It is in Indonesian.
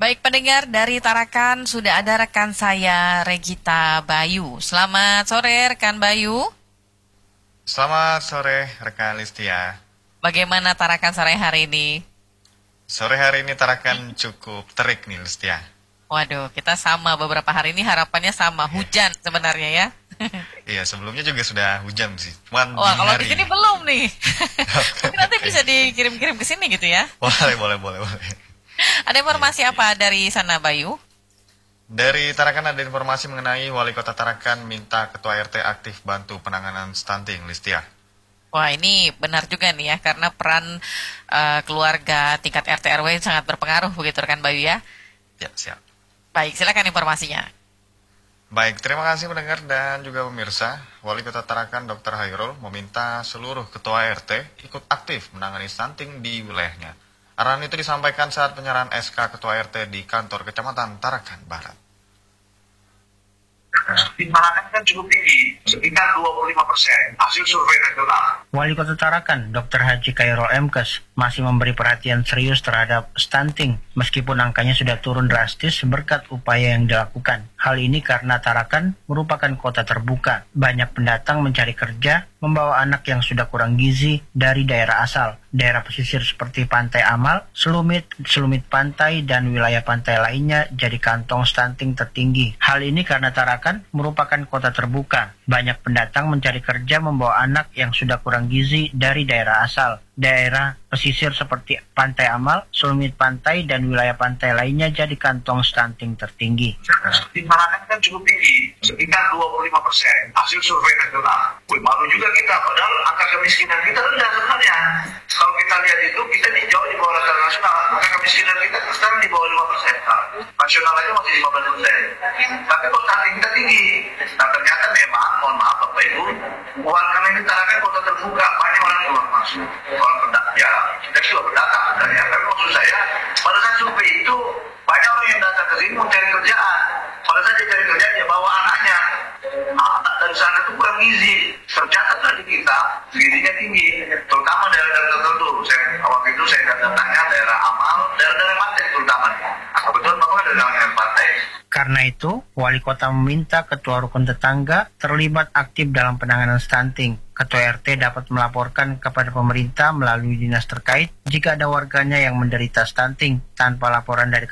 Baik pendengar, dari Tarakan sudah ada rekan saya Regita Bayu. Selamat sore rekan Bayu. Selamat sore rekan Listia. Bagaimana Tarakan sore hari ini? Sore hari ini Tarakan cukup terik nih Listia. Waduh, kita sama beberapa hari ini harapannya sama, hujan sebenarnya ya. Iya, sebelumnya juga sudah hujan sih. Cuman Wah, dini kalau hari. di sini belum nih. Mungkin nanti Oke. bisa dikirim-kirim ke sini gitu ya. Boleh. Ada informasi apa dari sana Bayu? Dari Tarakan ada informasi mengenai Wali Kota Tarakan minta Ketua RT aktif bantu penanganan stunting Listia. Wah, ini benar juga nih ya, karena peran keluarga tingkat RT RW sangat berpengaruh begitu rekan Bayu ya. Ya, siap. Baik, silakan informasinya. Baik, terima kasih pendengar dan juga pemirsa. Wali Kota Tarakan Dr. Hairul meminta seluruh Ketua RT ikut aktif menangani stunting di wilayahnya. Arahan itu disampaikan saat penyerahan SK Ketua RT di kantor Kecamatan Tarakan Barat. Di Tarakan kan cukup tinggi, sekitar 25% hasil survei nasional. Wali Kota Tarakan, Dr. Haji Khairul Emkes, masih memberi perhatian serius terhadap stunting, meskipun angkanya sudah turun drastis berkat upaya yang dilakukan. Hal ini karena Tarakan merupakan kota terbuka. Banyak pendatang mencari kerja, membawa anak yang sudah kurang gizi dari daerah asal. Daerah pesisir seperti Pantai Amal, Selumit pantai, dan wilayah pantai lainnya jadi kantong stunting tertinggi. Hal ini karena Tarakan merupakan kota terbuka. Banyak pendatang mencari kerja membawa anak yang sudah kurang gizi dari daerah asal. Daerah pesisir seperti Pantai Amal, Selumit pantai, dan wilayah pantai lainnya jadi kantong stunting tertinggi. Di Tarakan kan cukup tinggi, sekitar 25% hasil survei nasional. Malu juga kita, padahal angka kemiskinan kita rendah sebenarnya. Kalau kita lihat itu, kita jauh di bawah rata nasional. Angka kemiskinan kita sekarang di bawah 5%. Nasional aja masih 15%. Tapi kok stunting kita tinggi. Nah ternyata memang, mohon maaf Bapak Ibu, karena ini Tarakan kota terbuka, banyak orang keluar masuk. Orang pendatang, ya kita juga pendatang sebenarnya. Tapi maksud saya, pada saat survei itu, banyak orang yang datang ke sini mau cari kerjaan. Pada saat dia cari kerjaan, dia bawa anaknya. Anak dari sana itu kurang gizi. Tercatat tadi kita, gizinya tinggi. Terutama daerah-daerah tertentu. Waktu itu saya datangnya daerah Amal, daerah-daerah pantai terutama. Kebetulan Bapak ada daerah pantai. Karena itu, Wali Kota meminta Ketua Rukun Tetangga terlibat aktif dalam penanganan stunting. Ketua RT dapat melaporkan kepada pemerintah melalui dinas terkait jika ada warganya yang menderita stunting tanpa laporan dari